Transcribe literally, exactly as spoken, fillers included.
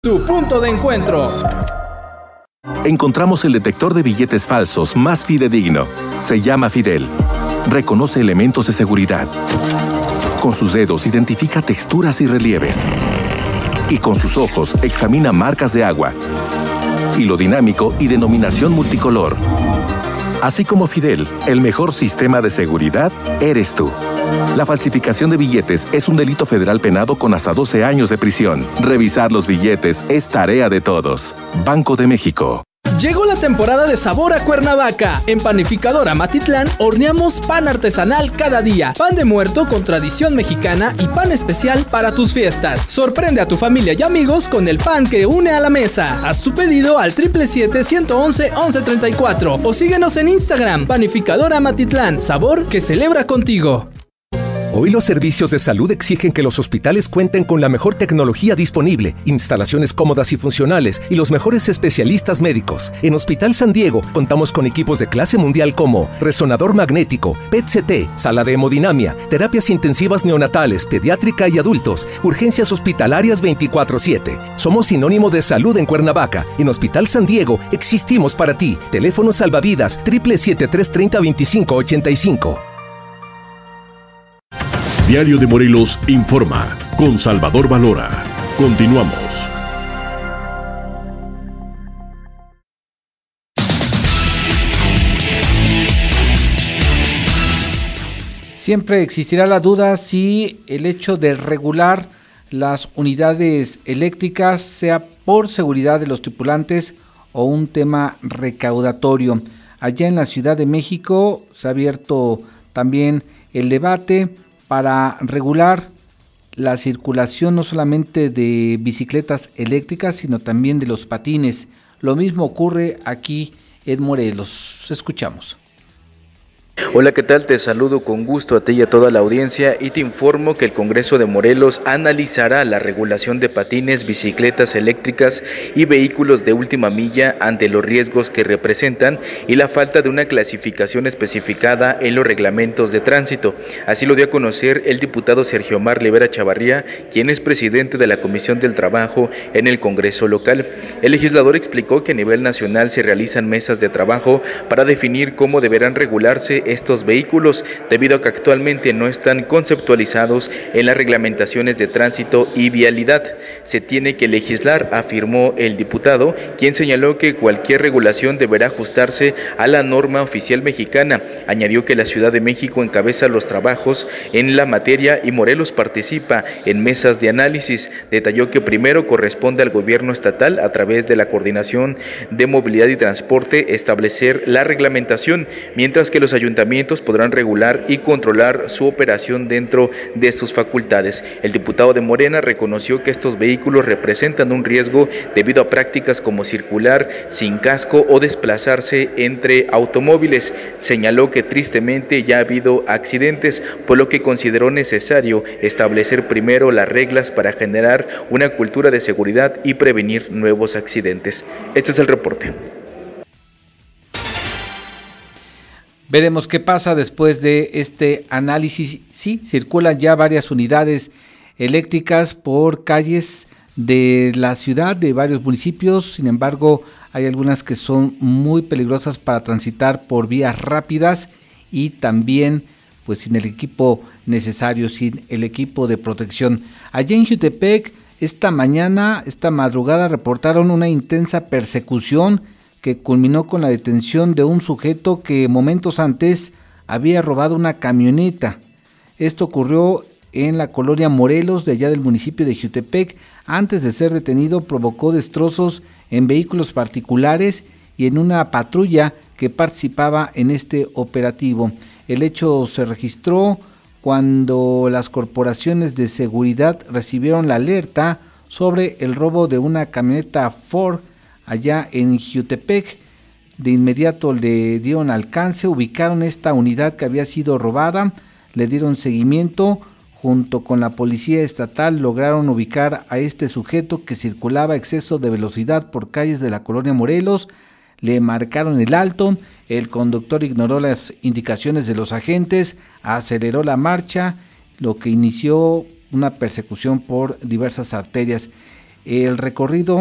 Tu punto de encuentro. Encontramos el detector de billetes falsos más fidedigno. Se llama Fidel. Reconoce elementos de seguridad. Con sus dedos identifica texturas y relieves. Y con sus ojos examina marcas de agua. Hilo dinámico y denominación multicolor. Así como Fidel, el mejor sistema de seguridad eres tú. La falsificación de billetes es un delito federal penado con hasta doce años de prisión. Revisar los billetes es tarea de todos. Banco de México. Llegó la temporada de sabor a Cuernavaca. En Panificadora Matitlán horneamos pan artesanal cada día. Pan de muerto con tradición mexicana y pan especial para tus fiestas. Sorprende a tu familia y amigos con el pan que une a la mesa. Haz tu pedido al siete siete siete, uno uno, once treinta y cuatro o síguenos en Instagram. Panificadora Matitlán, sabor que celebra contigo. Hoy los servicios de salud exigen que los hospitales cuenten con la mejor tecnología disponible, instalaciones cómodas y funcionales y los mejores especialistas médicos. En Hospital San Diego contamos con equipos de clase mundial como resonador magnético, P E T C T, sala de hemodinamia, terapias intensivas neonatales, pediátrica y adultos, urgencias hospitalarias veinticuatro siete. Somos sinónimo de salud en Cuernavaca. En Hospital San Diego existimos para ti. Teléfono salvavidas siete siete tres, treinta, veinticinco, ochenta y cinco. Diario de Morelos informa con Salvador Valora. Continuamos. Siempre existirá la duda si el hecho de regular las unidades eléctricas sea por seguridad de los tripulantes o un tema recaudatorio. Allá en la Ciudad de México se ha abierto también el debate para regular la circulación no solamente de bicicletas eléctricas, sino también de los patines. Lo mismo ocurre aquí en Morelos. Escuchamos. Hola, ¿qué tal? Te saludo con gusto a ti y a toda la audiencia y te informo que el Congreso de Morelos analizará la regulación de patines, bicicletas eléctricas y vehículos de última milla ante los riesgos que representan y la falta de una clasificación especificada en los reglamentos de tránsito. Así lo dio a conocer el diputado Sergio Omar Rivera Chavarría, quien es presidente de la Comisión del Trabajo en el Congreso local. El legislador explicó que a nivel nacional se realizan mesas de trabajo para definir cómo deberán regularse estos vehículos, debido a que actualmente no están conceptualizados en las reglamentaciones de tránsito y vialidad. Se tiene que legislar, afirmó el diputado, quien señaló que cualquier regulación deberá ajustarse a la norma oficial mexicana. Añadió que la Ciudad de México encabeza los trabajos en la materia y Morelos participa en mesas de análisis. Detalló que primero corresponde al gobierno estatal, a través de la Coordinación de Movilidad y Transporte, establecer la reglamentación, mientras que los ayuntamientos podrán regular y controlar su operación dentro de sus facultades. El diputado de Morena reconoció que estos vehículos representan un riesgo debido a prácticas como circular sin casco o desplazarse entre automóviles. Señaló que tristemente ya ha habido accidentes, por lo que consideró necesario establecer primero las reglas para generar una cultura de seguridad y prevenir nuevos accidentes. Este es el reporte. Veremos qué pasa después de este análisis. Sí, circulan ya varias unidades eléctricas por calles de la ciudad, de varios municipios. Sin embargo, hay algunas que son muy peligrosas para transitar por vías rápidas y también pues sin el equipo necesario, sin el equipo de protección. Allá en Jutepec, esta mañana, esta madrugada, reportaron una intensa persecución que culminó con la detención de un sujeto que momentos antes había robado una camioneta. Esto ocurrió en la colonia Morelos, de allá del municipio de Jutepec. Antes de ser detenido, provocó destrozos en vehículos particulares y en una patrulla que participaba en este operativo. El hecho se registró cuando las corporaciones de seguridad recibieron la alerta sobre el robo de una camioneta Ford allá en Jutepec. De inmediato le dieron alcance, ubicaron esta unidad que había sido robada, le dieron seguimiento, junto con la policía estatal lograron ubicar a este sujeto que circulaba a exceso de velocidad por calles de la colonia Morelos. Le marcaron el alto, el conductor ignoró las indicaciones de los agentes, aceleró la marcha, lo que inició una persecución por diversas arterias. El recorrido